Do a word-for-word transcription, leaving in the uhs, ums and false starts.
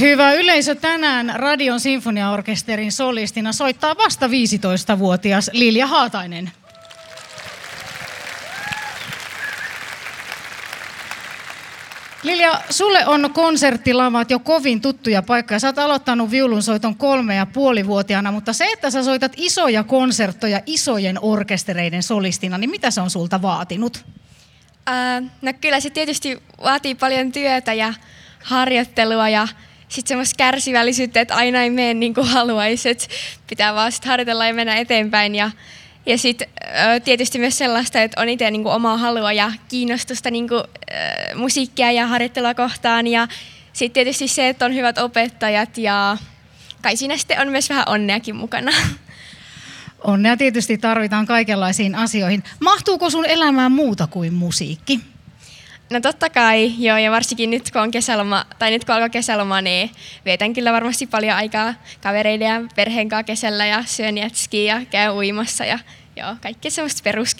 Hyvä yleisö, tänään Radion sinfoniaorkesterin solistina soittaa vasta viisitoistavuotias Lilja Haatainen. Lilja, sulle on konserttilavat jo kovin tuttuja paikkoja. Sä oot aloittanut viulunsoiton kolme ja puolivuotiaana, mutta se, että sä soitat isoja konserttoja isojen orkestereiden solistina, niin mitä se on sulta vaatinut? Äh, no kyllä se tietysti vaatii paljon työtä ja harjoittelua ja sitten semmoista kärsivällisyyttä, että aina ei mene niin kuin haluaisi, että pitää vaan sit harjoitella ja mennä eteenpäin. Ja, ja sitten tietysti myös sellaista, että on itse niin kuin omaa halua ja kiinnostusta niin kuin, äh, musiikkia ja harjoittelua kohtaan. Ja sitten tietysti se, että on hyvät opettajat ja kai siinä sitten on myös vähän onneakin mukana. Onnea tietysti tarvitaan kaikenlaisiin asioihin. Mahtuuko sun elämään muuta kuin musiikki? No totta kai, joo, ja varsinkin nyt kun on kesäloma, tai nyt kun alkaa kesäloma, niin vietän kyllä varmasti paljon aikaa kavereiden ja perheen kanssa kesällä ja syön jätskiä ja käyn uimassa ja joo, kaikkea semmoista perus